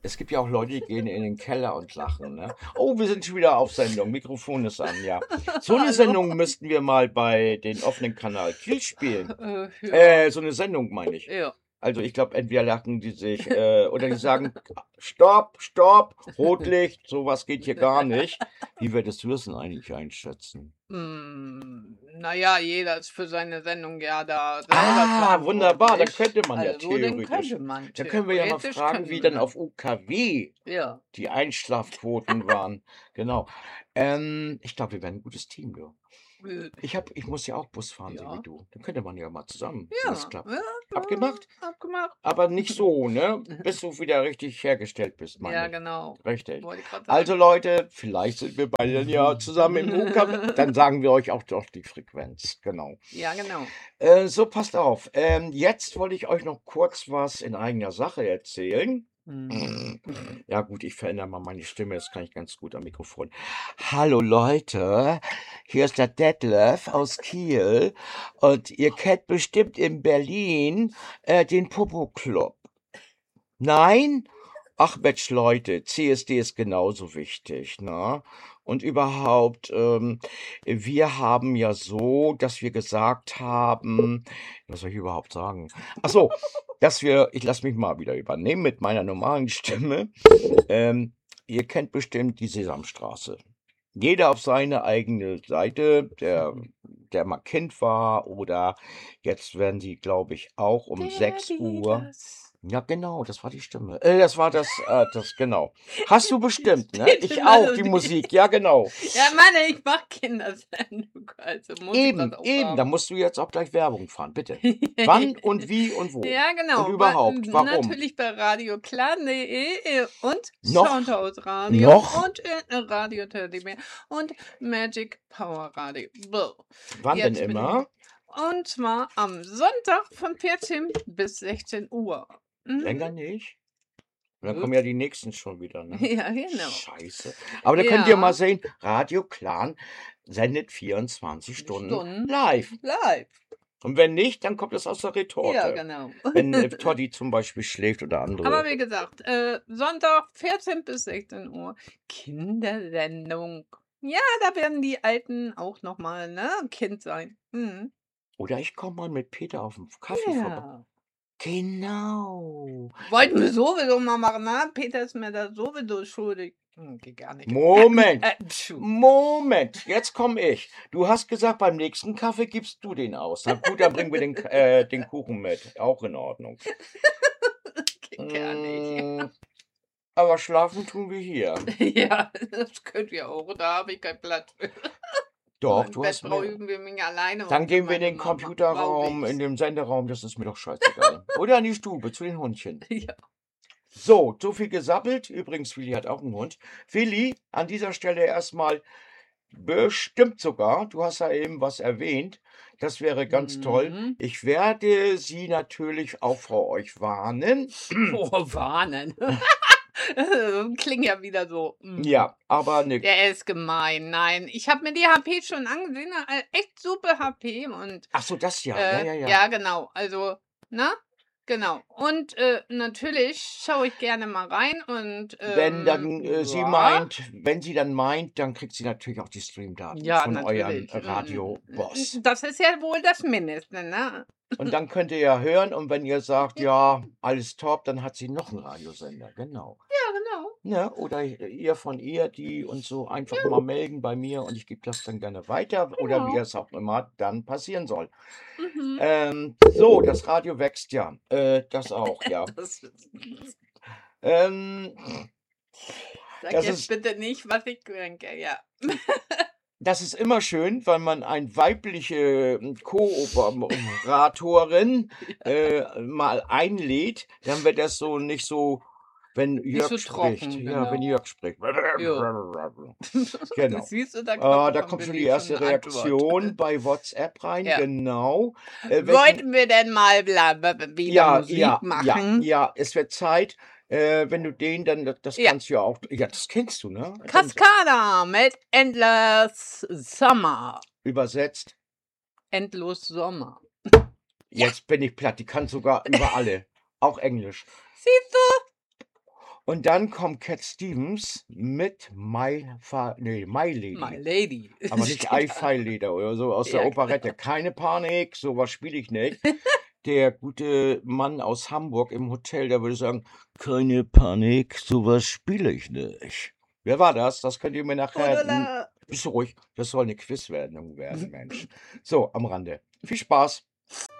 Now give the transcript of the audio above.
Es gibt ja auch Leute, die gehen in den Keller und lachen, ne? Oh, wir sind schon wieder auf Sendung. Mikrofon ist an, ja. So eine Hallo. Sendung müssten wir mal bei den offenen Kanal Kiel spielen. Ja. So eine Sendung meine ich. Ja. Also ich glaube, entweder lachen die sich oder die sagen, Stopp, Stopp, Rotlicht, sowas geht hier gar nicht. Wie würdest du das denn eigentlich einschätzen? Naja, jeder ist für seine Sendung ja da selber Ah, wunderbar, da verantwortlich. könnte man ja Also, den theoretisch. könnte man. Da können wir ja mal Theoretisch fragen, wie könnte dann man auf UKW Ja. die Einschlafquoten waren. Genau. Ich glaube, wir wären ein gutes Team, du. Äh, Ich muss ja auch Bus fahren, so wie Ja. du. Dann könnte man ja mal zusammen, wenn das Ja. klappt. Ja, Abgemacht? abgemacht. Aber nicht so, ne? Bis du wieder richtig hergestellt bist, Ja, meine ich. genau. Richtig. Wollte ich grad Also sagen. Leute, vielleicht sind wir beide ja zusammen im UKW. Dann sagen wir euch auch doch die Frequenz. Genau. Ja, genau. So, passt auf. Jetzt wollte ich euch noch kurz was in eigener Sache erzählen. Ja gut, ich verändere mal meine Stimme, das kann ich ganz gut am Mikrofon. Hallo Leute, hier ist der Detlef aus Kiel und ihr kennt bestimmt in Berlin den Popo Club. Nein? Ach Mensch, Leute, CSD ist genauso wichtig, ne? Und überhaupt, wir haben ja so, dass wir gesagt haben, was soll ich überhaupt sagen? Ach so, ich lasse mich mal wieder übernehmen mit meiner normalen Stimme. Ihr kennt bestimmt die Sesamstraße. Jeder auf seine eigene Seite, der mal Kind war oder jetzt werden sie, glaube ich, auch um 6 Uhr. Ja, genau, das war die Stimme. Das war das, genau. Hast du bestimmt, ne? Ich auch, die Musik, ja, genau. Ja, Mann, ich mach Kindersendung, also muss ich das auch Eben, da haben. musst du jetzt auch gleich Werbung fahren, bitte. Wann und wie und wo? Ja, genau. Und überhaupt, warum? Natürlich bei radioklan.de und Noch? Soundhouse Radio Noch? und Radio Teddybear und Magic Power Radio. So, Wann denn jetzt bin immer? Und zwar am Sonntag von 14 bis 16 Uhr. Länger nicht? Und dann kommen ja die nächsten schon wieder, ne? Ja, genau. Scheiße. Aber da könnt ihr mal Ja, sehen, Radio Clan sendet 24 Stunden Stunden live. live. Und wenn nicht, dann kommt es aus der Ja, Retorte. genau. Wenn Toddy zum Beispiel schläft oder Aber andere. wie gesagt, Sonntag 14 bis 16 Uhr Kindersendung. Ja, da werden die Alten auch noch mal, ne, Kind sein. Mhm. Oder ich komme mal mit Peter auf den Kaffee vorbei. Ja. Genau. Wollten wir sowieso mal machen, ne? Peter ist mir da sowieso schuldig. Geht gar nicht. Moment. Pschuh. Moment, jetzt komme ich. Du hast gesagt, beim nächsten Kaffee gibst du den aus. Na gut, dann bringen wir den Kuchen mit. Auch in Ordnung. Geht gar nicht. Aber schlafen tun wir hier. Ja, das könnt ihr auch. Da habe ich keinen Platz für. Doch, Im du Bett hast brauche mehr. ich für mich alleine. Dann und für gehen wir in meine den Mama. Computerraum, Brauche in ich. den Senderaum, das ist mir doch scheißegal. Oder in die Stube zu den Hundchen. Ja. So, so viel gesappelt. Übrigens, Willi hat auch einen Hund. Willi, an dieser Stelle erstmal bestimmt sogar, du hast ja eben was erwähnt, das wäre ganz toll. Mhm. Ich werde Sie natürlich auch vor euch warnen. Oh, warnen. Klingt ja wieder so. Ja, aber ne, Der ist gemein. Nein, ich habe mir die HP schon angesehen. Echt super HP. Und ach so, das ja, ja. ja, genau. Also, ne? Genau. Und natürlich schaue ich gerne mal rein. Und Wenn dann sie ja, meint, wenn sie dann meint, dann kriegt sie natürlich auch die Streamdaten ja, von eurem natürlich. Radio-Boss. Das ist ja wohl das Mindeste, ne? Und dann könnt ihr ja hören und wenn ihr sagt, ja, alles top, dann hat sie noch einen Radiosender, genau. Ja, genau. Ne? Oder ihr von ihr, die uns so einfach mal melden bei mir und ich gebe das dann gerne weiter oder wie Genau. es auch immer dann passieren soll. Mhm. So, das Radio wächst ja. Das auch, ja. Ähm, Sag das jetzt ist, bitte nicht, was ich denke, ja. das ist immer schön, weil man eine weibliche Kooperatorin mal einlädt, dann wird das so nicht so, wenn Jörg so spricht. trocken, Ja, wenn genau. Jörg spricht. Ja. Genau. Siehst du, da Da kommt schon die erste Reaktion bei WhatsApp rein, Ja. genau. Wollten wir denn mal wieder Musik machen? Ja, es wird Zeit. Wenn du den dann, das Ja. kannst du ja auch, ja, das kennst du, ne? Cascada mit Endless Summer. Übersetzt. Endlos Sommer. Jetzt bin ich platt, die kann sogar über alle. Auch Englisch. Siehst du? Und dann kommt Cat Stevens mit My My Lady. Lady Aber nicht steht I da. Fly Leder oder so aus der Ja, Operette. genau. Keine Panik, so was spiele ich nicht. Der gute Mann aus Hamburg im Hotel, der würde sagen: „Keine Panik, so was spiele ich nicht.“ Wer war das? Das könnt ihr mir nachher Gundula. bist du ruhig, das soll 'ne Quizsendung werden, Mensch. So, am Rande. Viel Spaß.